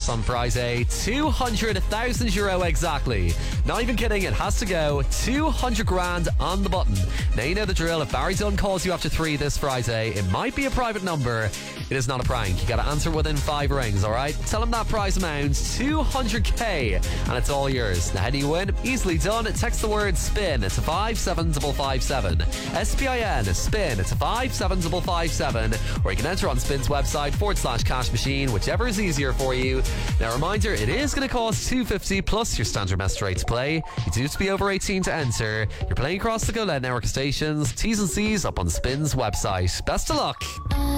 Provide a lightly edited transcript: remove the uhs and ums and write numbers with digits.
on Friday. €200,000 exactly. Not even kidding, it has to go. 200 grand on the button. Now you know the drill. If Barry Dunn calls you after 3 this Friday, it might be a private number. It is not a prank. You gotta answer within 5 rings, alright? Tell him that prize amount, 200k, and it's all yours. Now how do you win? Easily done. Text the word SPIN to 57557. SPIN, SPIN to 57557, or you can enter on Spin's website /cash machine, whichever is easier for you. Now reminder, it is going to cost $2.50 plus your standard message rate to play. You do have to be over 18 to enter. You're playing across the Go Loud network of stations. T's and C's up on Spin's website. Best of luck.